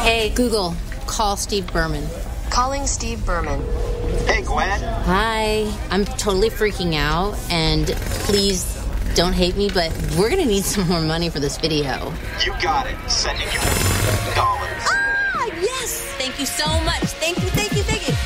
Hey, Google, call Steve Berman. Calling Steve Berman. Hey, Gwen. Hi. I'm totally freaking out, and please don't hate me, but we're going to need some more money for this video. You got it. Sending you $. Ah, yes! Thank you so much. Thank you.